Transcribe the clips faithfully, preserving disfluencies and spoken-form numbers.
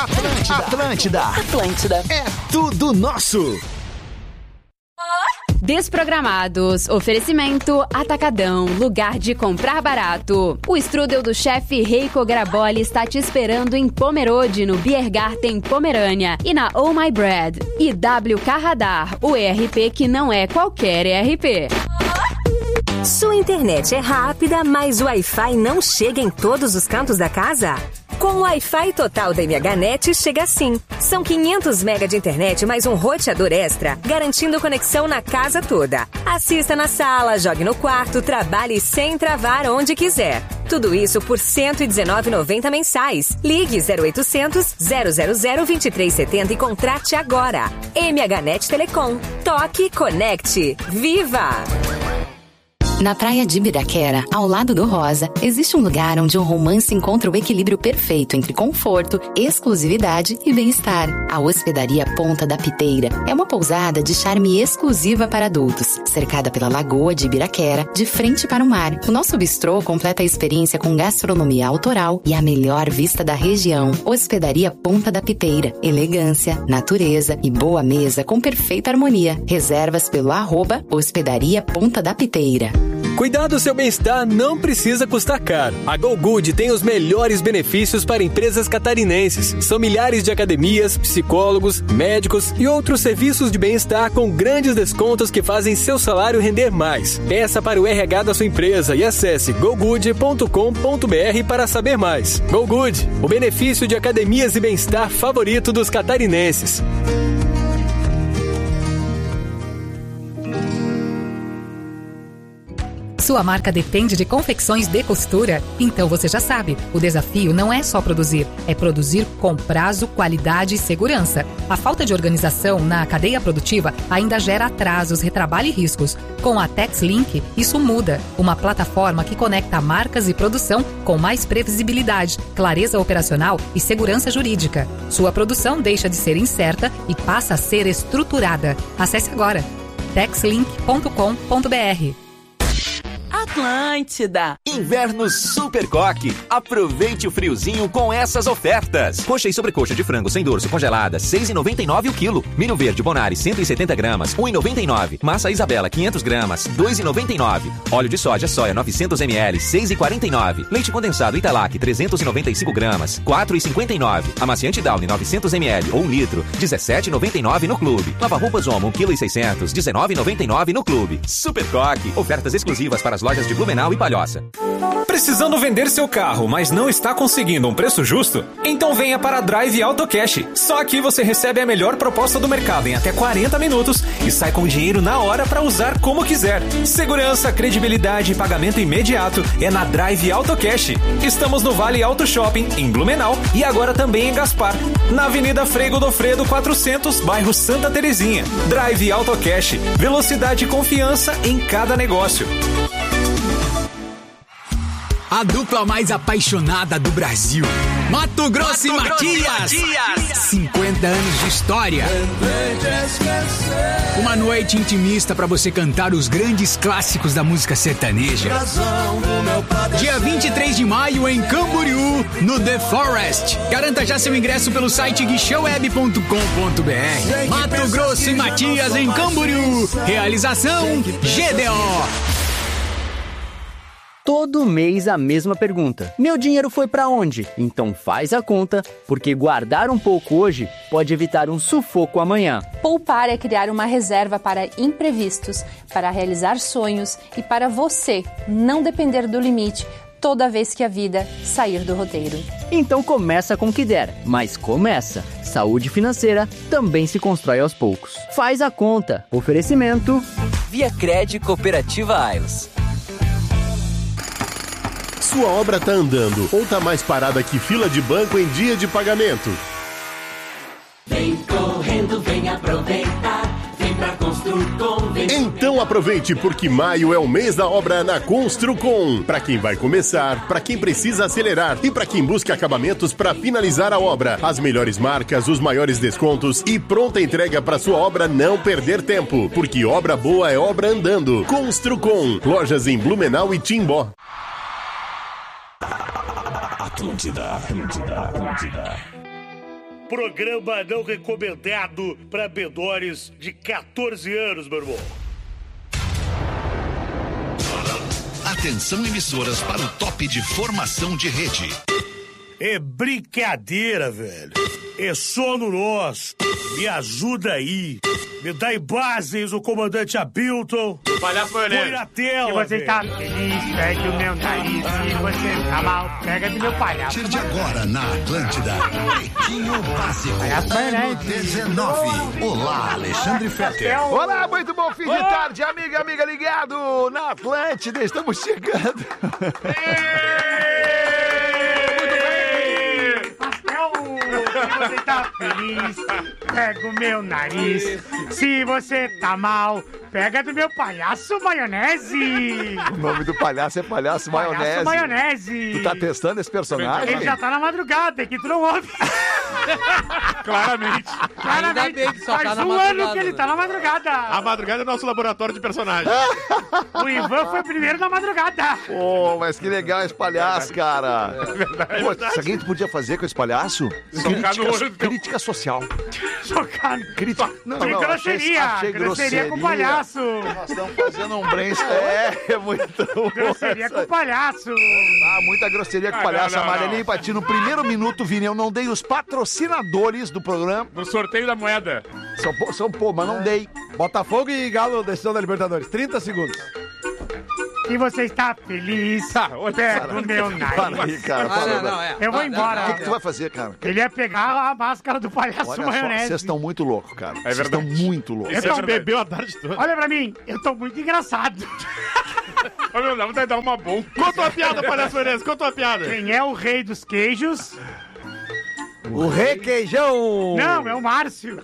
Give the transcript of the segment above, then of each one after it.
Atlântida. Atlântida. Atlântida. É tudo nosso. Desprogramados. Oferecimento Atacadão, lugar de comprar barato. O strudel do chefe Reiko Graboli está te esperando em Pomerode, no Biergarten Pomerânia e na Oh My Bread. E W K Radar, o E R P que não é qualquer E R P. Sua internet é rápida, mas o Wi-Fi não chega em todos os cantos da casa? Com o Wi-Fi total da MHNet chega assim. São quinhentos megabytes de internet mais um roteador extra, garantindo conexão na casa toda. Assista na sala, jogue no quarto, trabalhe sem travar onde quiser. Tudo isso por cento e dezenove reais e noventa centavos mensais. Ligue zero oitocentos, zero zero zero, vinte e três setenta e contrate agora. MHNet Telecom. Toque, conecte. Viva! Na praia de Ibiraquera, ao lado do Rosa, existe um lugar onde o romance encontra o equilíbrio perfeito entre conforto, exclusividade e bem-estar. A Hospedaria Ponta da Piteira é uma pousada de charme exclusiva para adultos, cercada pela Lagoa de Ibiraquera, de frente para o mar. O nosso bistrô completa a experiência com gastronomia autoral e a melhor vista da região. Hospedaria Ponta da Piteira. Elegância, natureza e boa mesa com perfeita harmonia. Reservas pelo arroba Hospedaria Ponta da Piteira. Cuidar do seu bem-estar não precisa custar caro. A Go Good tem os melhores benefícios para empresas catarinenses. São milhares de academias, psicólogos, médicos e outros serviços de bem-estar com grandes descontos que fazem seu salário render mais. Peça para o R H da sua empresa e acesse go good ponto com ponto b r para saber mais. Go Good, o benefício de academias e bem-estar favorito dos catarinenses. Sua marca depende de confecções de costura? Então você já sabe, o desafio não é só produzir, é produzir com prazo, qualidade e segurança. A falta de organização na cadeia produtiva ainda gera atrasos, retrabalho e riscos. Com a TexLink, isso muda. Uma plataforma que conecta marcas e produção com mais previsibilidade, clareza operacional e segurança jurídica. Sua produção deixa de ser incerta e passa a ser estruturada. Acesse agora texlink ponto com ponto b r. Atlântida. Inverno Super Coque. Aproveite o friozinho com essas ofertas. Coxa e sobrecoxa de frango sem dorso congelada, seis reais e noventa e nove centavos o quilo. Milho verde Bonari, cento e setenta gramas, um real e noventa e nove centavos. Massa Isabela, quinhentas gramas, dois reais e noventa e nove centavos. Óleo de soja soia, novecentos mililitros, seis reais e quarenta e nove centavos. Leite condensado Italac, trezentas e noventa e cinco gramas, quatro reais e cinquenta e nove centavos. Amaciante Downy, novecentos mililitros ou um litro, dezessete reais e noventa e nove centavos no clube. Lava-roupas Omo, um vírgula seis quilos, dezenove reais e noventa e nove centavos no clube. Super Coque. Ofertas exclusivas para as lojas de Blumenau e Palhoça. Precisando vender seu carro, mas não está conseguindo um preço justo? Então venha para a Drive Auto Cash. Só aqui você recebe a melhor proposta do mercado em até quarenta minutos e sai com dinheiro na hora para usar como quiser. Segurança, credibilidade e pagamento imediato é na Drive Auto Cash. Estamos no Vale Auto Shopping, em Blumenau, e agora também em Gaspar, na Avenida Frei Godofredo quatrocentos, bairro Santa Terezinha. Drive Auto Cash. Velocidade e confiança em cada negócio. A dupla mais apaixonada do Brasil. Mato Grosso, Mato Grosso e Matias. e Matias. cinquenta anos de história. Uma noite intimista para você cantar os grandes clássicos da música sertaneja. Dia vinte e três de maio em Camboriú, no The Forest. Garanta já seu ingresso pelo site guichê web ponto com ponto b r. Mato Grosso e Matias em Camboriú. Realização G D O. Todo mês a mesma pergunta. Meu dinheiro foi pra onde? Então faz a conta, porque guardar um pouco hoje pode evitar um sufoco amanhã. Poupar é criar uma reserva para imprevistos, para realizar sonhos e para você não depender do limite toda vez que a vida sair do roteiro. Então começa com o que der, mas começa. Saúde financeira também se constrói aos poucos. Faz a conta. Oferecimento Via Cred Cooperativa Ailos. Sua obra tá andando ou tá mais parada que fila de banco em dia de pagamento? Vem correndo, vem aproveitar, vem pra Construcom. Vem então aproveite, porque maio é o mês da obra na Construcom. Pra quem vai começar, pra quem precisa acelerar e pra quem busca acabamentos pra finalizar a obra. As melhores marcas, os maiores descontos e pronta entrega pra sua obra não perder tempo. Porque obra boa é obra andando. Construcom. Lojas em Blumenau e Timbó. Atlântida, Atlântida, Atlântida. programa não recomendado para menores de catorze anos, meu irmão. Atenção, emissoras, para o top de formação de rede. É brincadeira, velho. É sono nosso. Me ajuda aí. Me dá imagens o comandante Abilton. O palhaço maionese. Põe na tela, Se você velho. tá feliz, pegue o meu nariz. Se você tá mal, pega do meu A palhaço. partir de agora na Atlântida, Pretinho Básico, Palhaço ano maionese. dezenove. Olá, Alexandre Fetter. Olá, muito bom fim de tarde, amiga, amiga ligado na Atlântida, estamos chegando. Se você tá feliz, pega o meu nariz. Se você tá mal, pega do meu palhaço maionese. O nome do palhaço é Palhaço Maionese. Palhaço maionese. Tu tá testando esse personagem? Ele já tá na madrugada, que tu não ouve. Claramente. Claramente. Ainda bem que só Faz tá na um madrugada, ano que ele né? tá na madrugada. A madrugada é nosso laboratório de personagens. O Ivan foi primeiro na madrugada. Pô, mas que legal esse palhaço, cara. É verdade. Pô, sabe o que tu podia fazer com esse palhaço? Socar no olho Crítica, do teu- crítica social. Socar. Crítica. Não, Tem não, grosseria. achei, achei grosseria com o palhaço. Nós estamos fazendo um brainstorm. É, é muito bom. Grosseria com o palhaço. Ah, muita grosseria com o Ah, palhaço. não, não, Amarelinho não. pra ti. No primeiro minuto, Vini, eu não dei os patrocinadores do programa. No sorteio da moeda. São, pô- são pô, mas não dei. Botafogo e Galo, decisão da Libertadores. trinta segundos. Se você está feliz, pega o meu Para aí, nariz. cara. Ah, para não, agora. não, é. Eu vou Ah, embora. O que, que tu vai fazer, cara? Ele ia pegar a máscara do palhaço Olha só, maionese. vocês estão muito loucos, cara. É Vocês estão verdade. muito loucos. Eu Você tô- já bebeu a tarde toda. Olha pra mim, eu tô muito engraçado. Ô, meu, dá vontade de dar uma bomba. Conta uma piada, palhaço maionese. Conta uma piada. Quem é o rei dos queijos? O requeijão. Não, é o Márcio.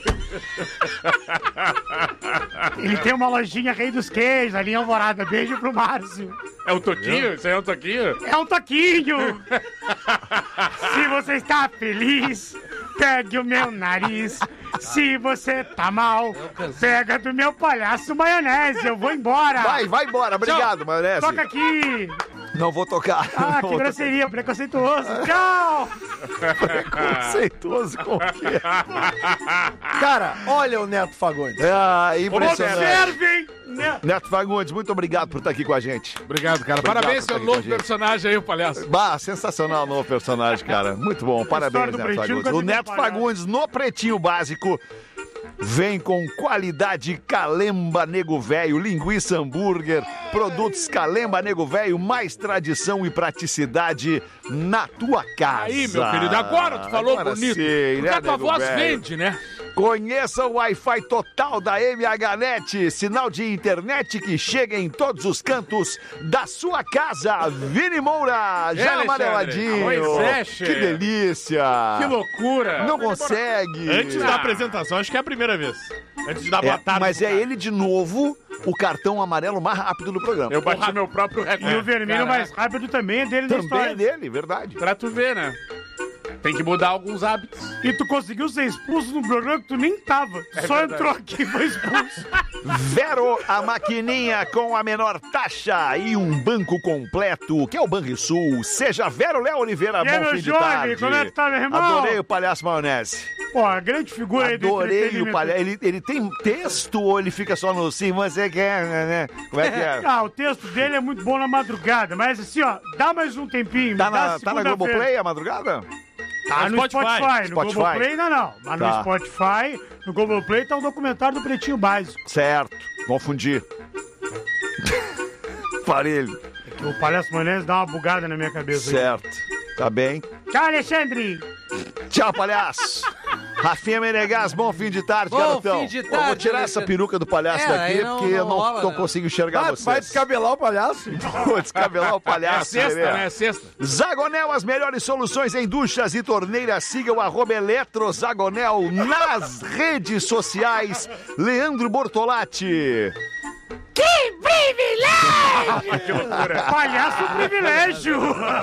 Ele tem uma lojinha Rei dos Queijos ali em Alvorada. Beijo pro Márcio. É um toquinho? Isso aí é um toquinho? É um toquinho. Se você está feliz, pegue o meu nariz. Se você tá mal, pega do meu palhaço maionese. Eu vou embora. Vai, vai embora. Obrigado, maionese. Toca aqui. Não vou tocar. Ah, Não que vou grosseria, preconceituoso. Tchau. tocar. Preconceituoso com o quê? Cara, olha o Neto Fagundes. Ah, impressionante. Observem. né? Neto Fagundes, muito obrigado por estar aqui com a gente. Obrigado, cara. Obrigado Parabéns, por seu estar aqui com a novo gente. personagem aí, o palhaço. Bah, sensacional novo personagem, cara. Muito bom. Parabéns, do Neto Pretinho Fagundes. nunca O se Neto compara. Fagundes no Pretinho Básico vem com qualidade Calemba Nego Velho, linguiça hambúrguer, produtos Calemba Nego Velho, mais tradição e praticidade na tua casa. Aí, meu querido, agora tu falou Agora bonito. sim, Porque né, a tua nego voz velho? vende, né? Conheça o Wi-Fi total da M H Net, sinal de internet que chega em todos os cantos da sua casa. Vini Moura, já Alexandre? amareladinho. Pois é, che. Que delícia. Que loucura. Não consegue. Antes da apresentação, acho que é a primeira vez. Antes de dar boa É, tarde. mas pro é cara. ele de novo, o cartão amarelo mais rápido do programa. Eu bati meu próprio recorde. E o vermelho mais rápido também é dele da Também história. é dele, verdade. Pra tu ver, né? Tem que mudar alguns hábitos. E tu conseguiu ser expulso num programa que tu nem tava. É Só verdade. entrou aqui e foi expulso. Vero, a maquininha com a menor taxa e um banco completo, que é o Banrisul. Seja Vero Léo Oliveira, E aí, bom meu fim de jovem, tarde. como é que tá, meu irmão? Adorei o Palhaço Maionese. Pô, a grande figura aí do Adorei o entretenimento. palhaço. Ele, ele tem texto ou ele fica só no sim, você quer, né? Como é que é? Ah, o texto dele é muito bom na madrugada, mas assim, ó, dá mais um tempinho. Tá me dá na, tá na segunda-feira. Globoplay a madrugada? Tá no Spotify. No Spotify. Globoplay ainda não. Mas Tá. no Spotify, no Globoplay tá o documentário do Pretinho Básico. Certo, vamos fundir. Parelho. O Palhaço Maionese dá uma bugada na minha cabeça. aí. Certo, tá bem. Tchau, Alexandre. Tchau, palhaço. Rafinha Menegas, bom fim de tarde, Bom garotão. fim de Eu vou tarde, tirar essa Alexandre. peruca do palhaço É, daqui, aí não- porque eu não não, rola, não né? consigo enxergar Ah, vocês. vai descabelar o palhaço? Vou descabelar o palhaço. É sexta, Lelê. né? É sexta. Zagonel, as melhores soluções em duchas e torneiras. Siga o arroba Eletro Zagonel nas redes sociais. Leandro Bortolatti. Que privilégio! Que loucura. Palhaço privilégio!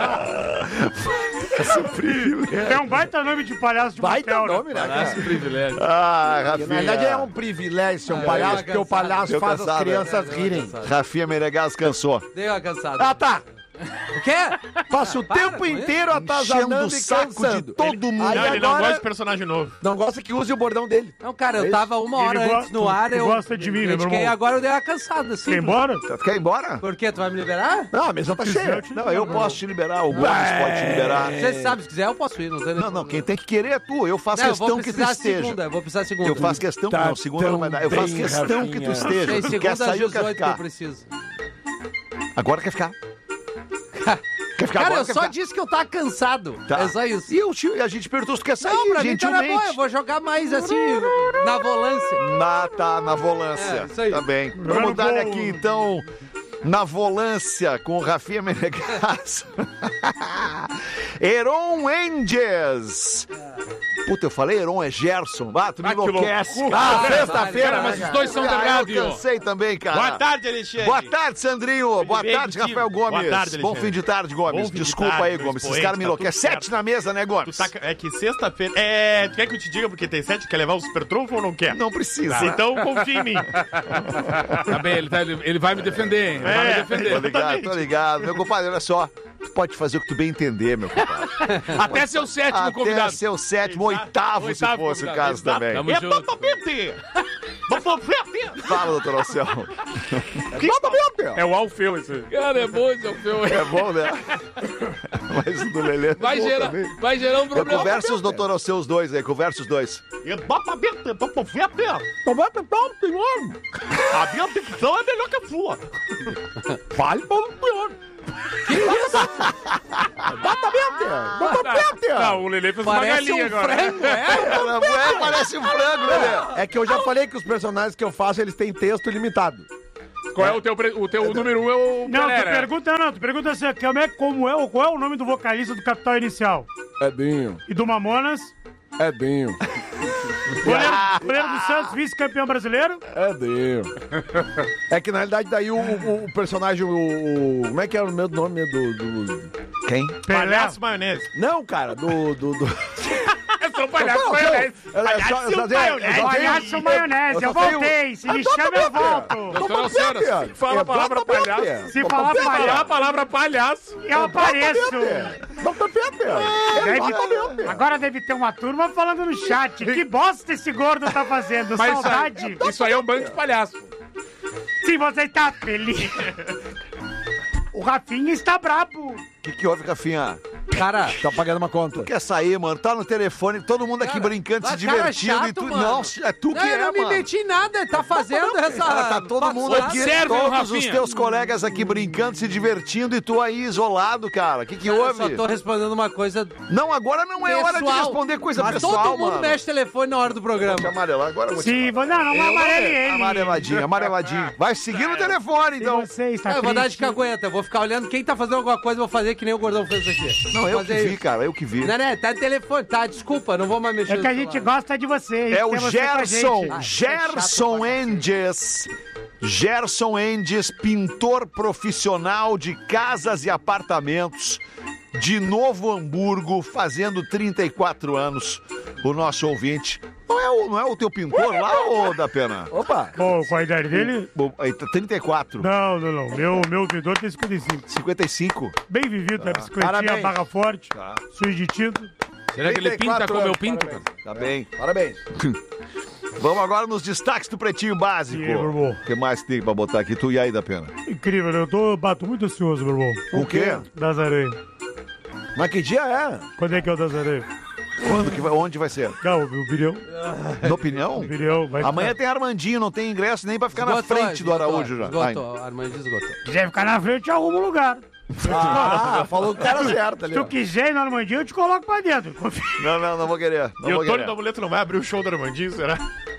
Esse privilégio. É um baita nome de palhaço de Baita motel, nome, né, Palhaço cara? privilégio. Ah, Que, Rafinha. na verdade é um privilégio ser um palhaço, porque o palhaço Deu faz cansado, as crianças né? rirem. Rafinha Menegas cansou. Deu uma cansada. Ah, tá. O quê? Passa o Para tempo com inteiro isso. atazanando Enchendo o e saco cansando. de todo mundo. Aí Não, ele não agora- gosta de personagem novo. Não gosta que use o bordão dele. Não, cara, É eu isso. tava uma hora Ele antes go- no tu- ar, tu eu... gosta de mim, né, meu critiquei, irmão? agora eu dei uma cansada, assim. Quer ir embora? Quer ir embora? Por quê? Tu vai me liberar? Não, a mesa tá cheia. Não, eu posso te liberar, o Gomes pode te liberar. Você sabe, se quiser eu posso ir, não tem Não, não, quem tem que querer é tu. Eu faço Não, eu vou questão que tu precisar esteja. segunda, eu vou precisar segunda. Eu faço questão, Tá não, segunda não vai dar. Eu tão faço bem, questão que tu Rafinha. esteja. Tem Tu segunda quer às sair ou quer dezoito que eu ficar? preciso. Agora quer ficar. Quer ficar Cara, agora? eu quer só ficar? disse que eu tava cansado. Tá. É só isso. E, eu, te- e a gente perguntou se tu quer sair, Não, pra mim tá na gentilmente. boa, eu vou jogar mais assim, na volância. Na, tá, na volância. É, isso aí. Tá bem. Vamos dar aqui, então, na volância com o Rafinha Menegasso. Heron Enges. Puta, eu falei Heron, é Gerson. Ah, tu me Ah, que enlouquece. loucura. Ah, Cara, sexta-feira. cara, mas né, os dois são cara? da Ah, rádio. Eu cansei também, cara. Boa tarde, Alexandre. Boa tarde, Sandrinho. Boa bem tarde, contigo. Rafael Gomes. Boa tarde, Bom Alexandre. fim de tarde, Gomes. Bom fim de Desculpa tarde, aí, meu Gomes. Esses expoente, caras me tá tudo enlouquecem. certo. Sete na mesa, né, Gomes? Tu tá, é que sexta-feira... É, tu quer que eu te diga porque tem sete? Quer levar o super trunfo ou não quer? Não precisa. Tá, então confia em mim. Tá bem, ele, tá- ele- ele vai me defender, hein? Ele vai me É, defender. Tô ligado, tô ligado. Meu compadre, olha só. Tu pode fazer o que tu bem entender, meu compadre. Até ser o sétimo Até convidado. ser o sétimo, oitavo, se Oitavo fosse o convidado, caso exato. também. Tamo É junto. totalmente. Fala, doutor Alceu. É o Alfeu esse aí. Cara, é bom esse é o filme. É bom, né? Mas o do Lelê é Vai bom gerar, também. vai gerar um Eu problema. conversa os doutor Alceu, os dois aí, conversa os dois. É totalmente. Totalmente. A minha dicção é melhor que a sua. Fale para o pior. Que isso? Não, o Lelê fez uma Parece galinha um agora. frango, é? É, parece um frango, Lelê. É que eu já falei que os personagens que eu faço, eles têm texto limitado. Qual é o teu, pre- o teu número um? É o Não, tu Pereira. pergunta não, tu pergunta assim, como é, como é, qual é o nome do vocalista do Capital Inicial? Edinho, E do Mamonas? Edinho, Goleiro, goleiro do Santos, vice-campeão brasileiro? Edinho. É que na realidade daí o, o- o personagem, o, o- como é que era o meu nome do... do- Quem? Pelé. Palhaço maionese. Não, cara, do... do, do... Eu sou palhaço Não, maionese. eu- eu- eu só- eu só tenho- eu só tenho- Palhaço maionese, eu só tenho- voltei, se me Ah, chama eu volto. Doutor Alceu, Fala a palavra palhaço. Se falar Falar a palhaço, palavra palhaço. eu apareço. doutor Pepe. Deve- agora deve ter uma turma falando no chat, que bosta esse gordo tá fazendo, Mas isso saudade. aí, isso aí é um bando de palhaço. Se você tá feliz. O Rafinha está brabo. O que, que houve, Rafinha? Cara, Tá pagando uma conta. Quer sair, mano? Tá no telefone, todo mundo aqui Cara, brincando, se mas cara divertindo e chato, tu. mano. Não, é tu que não, eu é, não me mano. meti em nada, tá fazendo essa... Cara, tá todo mundo aqui, Observe o todos os Rafinha. teus colegas aqui brincando, se divertindo e tu aí isolado, cara. O que, que Eu houve? só tô respondendo uma coisa Não, agora não é hora de pessoal. responder coisa Mas pessoal, todo mundo mano. mexe telefone na hora do programa. Vou te amarelar, agora eu vou te Sim, vou- não, não Eu amarele vou- ele. Amareladinho, amareladinho. Vai seguir no telefone, Se então. você está Ah, eu vou dar de triste, cagueta, eu vou ficar olhando quem tá fazendo alguma coisa, eu vou fazer que nem o Gordão fez aqui. Não, Vou eu que fazer vi, isso. cara, eu que vi. Não, não, tá no telefone, tá, desculpa, não vou mais mexer É no que a gente celular. gosta de você. É o quer você com a Gerson, gente. Ah, Gerson Enges. Gerson Endes, pintor profissional de casas e apartamentos de Novo Hamburgo, fazendo trinta e quatro anos, o nosso ouvinte. Não é o, não é o teu pintor lá, ô da Pena? Opa! Pô, qual a idade dele? Bom, aí tá trinta e quatro. Não, não, não. Meu, meu ouvidor tem cinquenta e cinco. cinquenta e cinco? Bem vivido, né? Bicicletinha, Parabéns. barra forte, Tá. sujo de tinta. Será que ele pinta como eu pinto, cara? Tá bem. Parabéns. Vamos agora nos destaques do Pretinho Básico. E aí, meu irmão? O que mais tem pra botar aqui? Tu e aí, da Pena? Incrível, né? Eu tô, bato muito ansioso, meu irmão. O quê? Das areias. Mas que dia é? Quando é que é o das areias? Quando que vai, onde vai ser? Não, o Virião. Na opinião? Virião vai Amanhã tem Armandinho, não tem ingresso nem pra ficar na Esgotou, frente do esgotou, Araújo já. Esgotou, Armando esgotou. quiser ficar na frente, arruma um lugar. Ah, falou que era certo ali. Se tu ó. quiser ir no Armandinho, eu te coloco pra dentro. Confia. Não, não, não vou querer. Não E vou o Tony querer. da Muleta não vai abrir o show do Armandinho, será?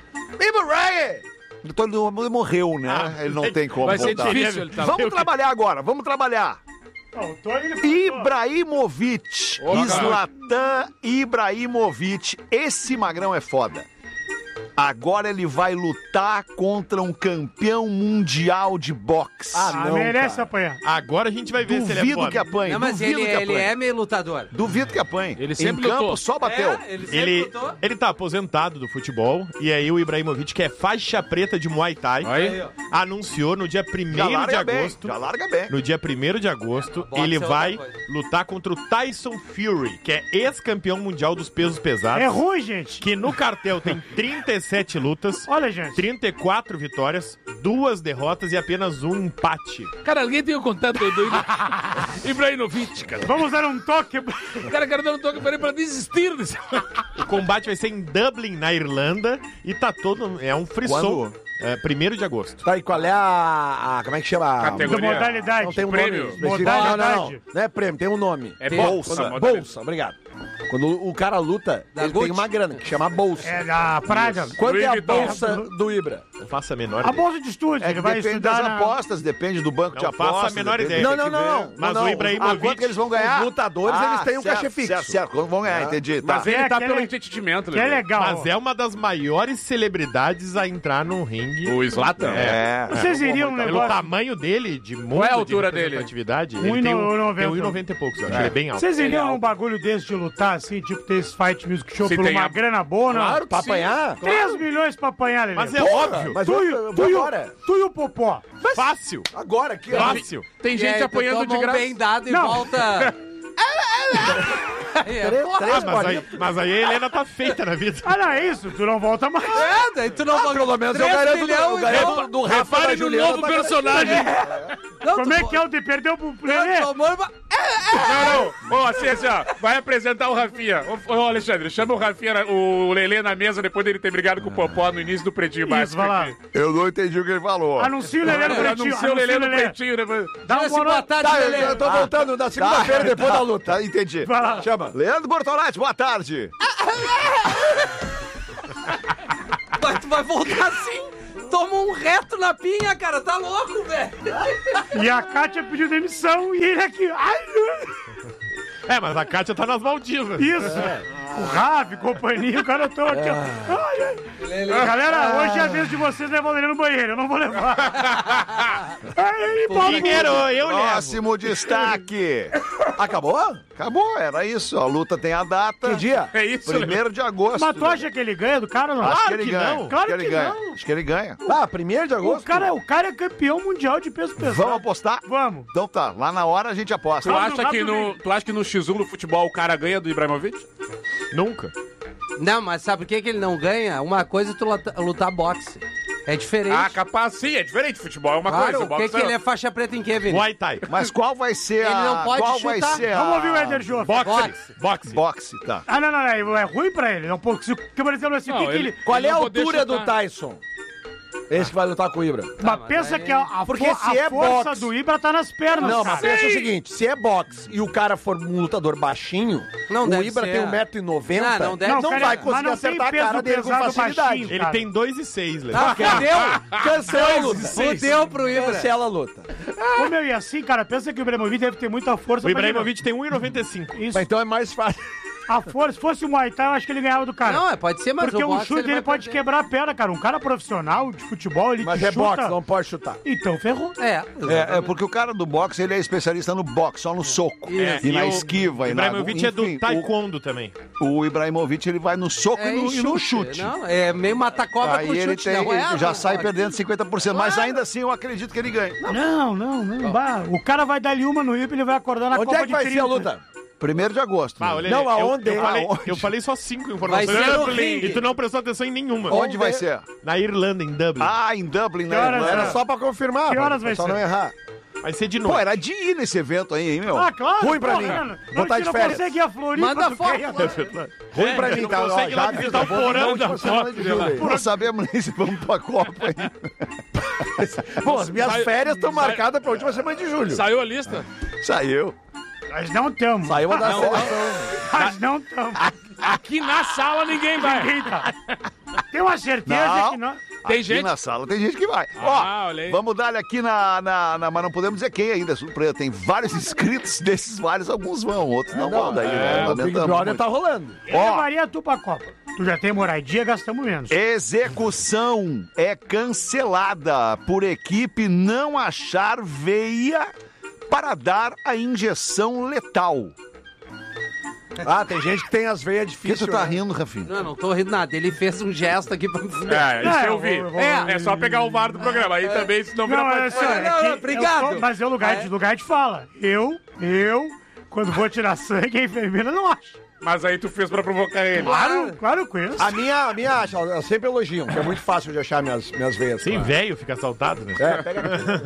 O Tony do Hamburgo morreu, né? Ah, ele não tem como vai ser voltar. difícil ele tá- Vamos trabalhar agora, vamos trabalhar. Não, o Tony, ele falou, Ibrahimovic, Ô, Zlatan Ibrahimovic, esse magrão é foda. Agora ele vai lutar contra um campeão mundial de boxe. Ah, não, merece cara. apanhar. Agora a gente vai ver Duvido se ele é foda. que apanhe. Não, mas Duvido ele, que ele apanhe. é meio lutador. Duvido que apanhe. Ele sempre em campo lutou. só bateu. É, ele sempre Ele, lutou. ele tá aposentado do futebol, e aí o Ibrahimovic, que é faixa preta de Muay Thai, Aí. anunciou no dia Já primeiro de larga bem, agosto. já larga bem. No dia primeiro de agosto, Boxe ele é outra vai coisa. lutar contra o Tyson Fury, que é ex-campeão mundial dos pesos pesados. É ruim, gente. Que no cartel tem trinta e sete lutas, Olha, gente. trinta e quatro vitórias, duas derrotas e apenas um empate. Cara, alguém tem o contato do do Ibrahimovic, cara. Vamos dar um toque. O cara quer dar um toque pra ele pra desistir desse... O combate vai ser em Dublin, na Irlanda, e tá todo... É um frisson. Quando? É, primeiro de agosto. Tá, e qual é a, a- como é que chama? Categoria. Modalidade. Não tem um Prêmio. nome específico. Não, não, não, Modalidade. não é prêmio, tem um nome. É Tem- bolsa, quando- modalidade. bolsa, obrigado. Quando o cara luta, Da ele Gucci. tem uma grana que chama bolsa. É da Praga. Quanto é a Louis Vuitton. bolsa do Ibra? Não faço a menor A ideia. bolsa de estúdio. É Ele que vai depende estudar das na... apostas, depende do banco de Não faço a apostas. menor depende- ideia. Não, tem não, que não, ver. não. Mas não, o não. Ibrahimovic- Ah, Quanto que eles vão ganhar? Os lutadores, Ah, eles têm um certo, cachê fixo. Certo, certo. Quando vão ganhar, entendi. Tá. Mas ele É tá aquele- pelo entretenimento, Que é Lelê. legal. Mas é uma das maiores celebridades a ir no ringue. O Zlatan. É. Vocês iriam um Pelo negócio... tamanho dele, de mundo Qual é a altura de dele? representatividade, Um ele tem e um, noventa. tem um e noventa e poucos, eu acho ele bem alto. Vocês iriam num bagulho desse de lutar, assim, tipo, ter esse Fight Music Show Se por tem uma a- grana boa, não? Claro, pra apanhar? três milhões pra apanhar, Lelê. Mas é Porra, óbvio. mas Tu, eu, e- eu tu, vou e o- agora. tu e o Popó. Fácil. Agora, aqui. ó. Fácil. Tem E gente aí, tu apanhando de toma um graça. bem dado e Não. volta... Aí é Três- porra. três Ah, mas, aí, bolinhas. mas aí a Helena tá feita na vida. Ah, não, é isso. Tu não volta mais. É, daí tu não Ah, volta... pelo menos eu três garanto do, milhões eu e garanto volta- do Rafa Repare da no Juliana. novo tá personagem. Não, Como tu é vo- que é o de perdeu pro Não, Lelê? tomou uma- Não, não. Ô, assim, assim, ó. Vai apresentar o Rafinha. Ô, ô, Alexandre, chama o Rafinha, na- o Lelê na mesa depois dele ter brigado com o Popó no início do Pretinho Isso, Básico. vai lá. aqui. Eu não entendi o que ele falou. Anuncia o Lelê no pretinho. Anuncia o Lelê no Lelê. Pretinho. Depois... Dá uma Diga-se boa boa noite. tarde, Tá, eu, Lelê. eu tô voltando na segunda-feira depois da luta. Tá, entendi. Vai lá. Chama. Leandro Bortolatti, boa tarde. Mas tu vai voltar assim? Toma um reto na pinha, cara. Tá louco, velho. E a Kátia pediu demissão e ele aqui. Ai, É, mas a Kátia tá nas Maldivas. isso. O Ravi, companhia, o cara tô aqui, ó. Ai, ai. Galera, hoje é a vez de vocês levar o Lelê no banheiro. Eu não vou levar. Ai, Paulo. Dinheiro, eu levo. Próximo destaque. Acabou? Acabou, era isso. A luta tem a data. Que dia? É isso, Primeiro de agosto. Mas tu acha que ele ganha do cara ou não? Acho que Claro ele ganha. não. Claro Acho que que ele ganha. não. Acho que ele ganha. Ah, primeiro de O agosto? cara, o cara é campeão mundial de peso pesado. Vamos apostar? Vamos. Então tá, lá na hora a gente aposta. Tu Rápido, acha, que rápido, no, tu acha que no X um do futebol o cara ganha do Ibrahimovic? Nunca. Não, mas sabe por que, que ele não ganha? Uma coisa é tu luta- lutar boxe. É diferente. Ah, capaz sim, é diferente. Futebol é uma Claro, coisa. o que, boxe que ele é faixa preta em quê, Vini? Muay Thai. Mas qual vai ser a... Ele não pode qual chutar. vai ser a... Vamos ouvir o Éder Joffre. Boxe. Boxe. Boxe, tá. Ah, não, não, não. É ruim pra ele. Não, porque se, que, por exemplo, assim, Não, tem que ele- ele... Qual é a não poder altura do chutar. Tyson? Esse que vai lutar com o Ibra. Mas mas pensa aí- que a, a, Porque fo- se a é força boxe- do Ibra tá nas pernas, Não, cara. mas pensa o seguinte, se é boxe e o cara for um lutador baixinho, Não o deve Ibra ser. tem um metro e noventa, Não, não, não deve- Não, não cara, vai mas conseguir não tem acertar a peso cara dele com pesado facilidade. baixinho. Ele Cara. tem dois e seis, Lelê. Ah, perdeu? Cancela a luta. Fudeu pro Ibra. Cancela a luta. Ô, meu, e assim, cara, pensa que o Ibrahimovic deve ter muita força. O pra ele- Ibrahimovic tem um e noventa e cinco. Isso. Mas então é mais fácil. A força, se fosse o Muay Thai, eu acho que ele ganhava do cara. Não, é, pode ser, mas Porque o o boxe chute ele dele vai pode perder. quebrar a perna, cara. Um cara profissional de futebol, ele Mas te é chuta... boxe, não pode chutar. Então, ferrou. É, É, é porque o cara do boxe, ele é especialista no boxe, só no soco. É, e, na o esquiva. E na, Ibrahimovic é do enfim, taekwondo também. O, o Ibrahimovic, ele vai no soco é e, no, e no chute. Não, é meio mata-cobra Aí com ele, chute, tem, não é? ele já não sai pode. perdendo cinquenta por cento. Mas ainda assim, eu acredito que ele ganha. Não, não, não. Bah, o cara vai dar-lhe uma no Ibra e ele vai acordar na Onde Copa é que de vai trinta. ser a luta? Primeiro de agosto. Ah, né? olha Não, aí, eu- aonde? Eu, falei, Aonde? eu falei só cinco informações. Vai ser no Dublin. ringue. E tu não prestou atenção em nenhuma. Onde vai ser? Na Irlanda, em Dublin. Ah, em Dublin, né? Que horas Irlanda. Era só pra confirmar. Que pra horas o vai pessoal ser? não errar. Vai ser de noite. Pô, era de ir nesse evento aí, hein, meu? Ah, claro. Ruim pra porra, mim. Não, Vou tá de não férias. consegue ir a Floripa. Manda tu foto, quer? claro. Ruim pra mim, não tá? consegue ir lá Já visitar avisa, o vou porão na da última semana de julho aí. Não sabemos nem se vamos pra Copa ainda. Bom, as minhas Sai- férias estão sai- marcadas pra última semana de julho. Saiu a lista? Saiu. Nós não estamos. Saiu a da Não, seleção. Nós não estamos. Aqui na sala ninguém vai. Ninguém tá. Tem uma certeza Não. que não... Tem Tem gente gente- na sala, tem gente que vai. Ah, Ó, olha aí. vamos dar aqui na, na, na- Mas não podemos dizer quem ainda, é surpresa. Tem vários inscritos, desses vários, alguns vão, outros não, vão. Daí, né? O Big Lamentamos Brother muito. tá rolando. Eu levaria tu pra Copa. Tu já tem moradia, gastamos menos. Execução é cancelada por equipe não achar veia para dar a injeção letal. Ah, tem gente que tem as veias Por que difíceis. tu tá né? rindo, Rafinha? Não, não tô rindo nada. Ele fez um gesto aqui pra me fuder. É, isso Não, eu eu vi. vou- eu vou- É, é só pegar o V A R do programa. Aí também, se não Não, virar é pode assim, Não, é não, que não, obrigado. eu tô- mas é lugar, de, lugar de fala. Eu, eu, quando vou tirar sangue, a enfermeira não acha. Mas aí tu fez pra provocar ele. Claro, claro, eu conheço. A minha, a minha acha, elas sempre elogiam, que é muito fácil de achar minhas, minhas veias. Sim, claro. velho fica assaltado, né? É, pega.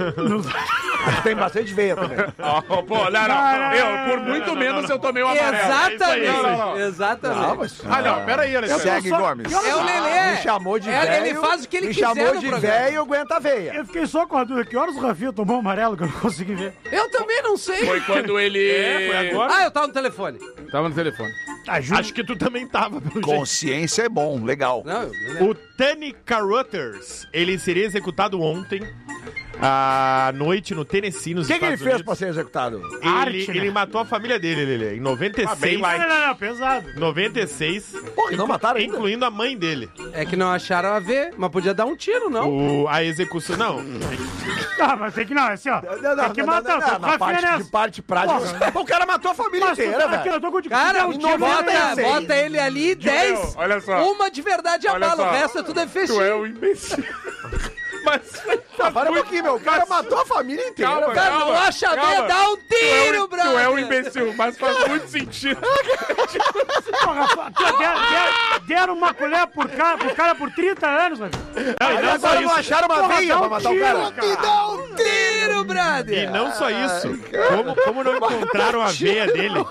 Mas tem bastante veia também. Ó, pô, não, não. Eu, por muito menos, eu tomei um amarelo. Exatamente. Não, não, não. Exatamente. Não, mas... Ah, não, peraí, Alexandre. Segue, Gomes. É o Lelê. Me chamou de É, velho. ele faz o que ele me quiser chamou no de programa. velho, aguenta a veia. Eu fiquei só com a dúvida. Que horas o Rafinha tomou um amarelo que eu não consegui ver? Eu também não sei. Foi quando ele... É, foi agora? Ah, eu tava no telefone. Tava no telefone. Ajuda. Acho que tu também tava, pelo jeito. Consciência é bom, legal. Não, eu... O Tani Caruthers, ele seria executado ontem à noite no Tennessee, nos O que, que ele Estados fez Unidos. pra ser executado? Ele, Arte, né? ele matou a família dele, Lelê, em noventa e Ah, bem seis. light. Não, não, não, pesado. noventa e seis. Porra, e não mataram ainda? Incluindo a mãe dele. É que não acharam a ver, mas podia dar um tiro, não? O, a execução. Não. Ah, mas tem que não, é assim, ó. Não, não, tem que não, matar. não, não, Tô com na Rafinha parte, nessa. de parte prática. Pô, o cara matou a família Mas tu inteira, tá aqui, velho. eu tô com Cara, um tiro bota, nessa aí. bota ele ali dez. olha só. Uma de verdade Olha abala, o só. resto é tudo Tu efetivo. é um imbecil. Mas... Ah, para um pouquinho, meu. O cara matou a família inteira, Calma, velho. Cara, não calma, acha a calma. veia, dá um Tu é tiro, um- brother. Tu é um imbecil, mas faz muito sentido. Porra, tu der- der- Deram uma colher por cara, por cara por trinta anos, velho. Não, e não só Agora não isso. acharam uma Porra, veia dá pra um matar o tiro, cara. cara. Dá um tiro, brother. E não só isso. Como, como não encontraram a veia dele?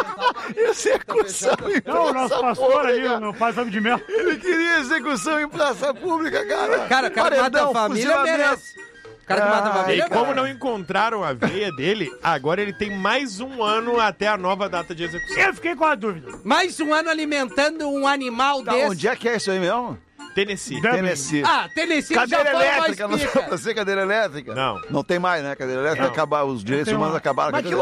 Execução em Não, o nosso praça pastor ali, pública. o meu pai sabe de mel. Ele queria execução em praça pública, cara. Cara, o cara que mata a Paredão, família fuzilamento. merece. O cara que mata a E família como merece. não encontraram a veia dele, agora ele tem mais um ano até a nova data de execução. Eu fiquei com a dúvida. Mais um ano alimentando um animal Tá, desse. onde é que é isso aí mesmo? Tennessee. Tennessee. Ah, Tennessee Cadeira já foi elétrica, não mais sei pica. você cadeira elétrica? Não. Não tem mais, né? Cadeira elétrica, Não. acabar, os direitos Tem humanos uma- acabaram. com a Mas que cadeira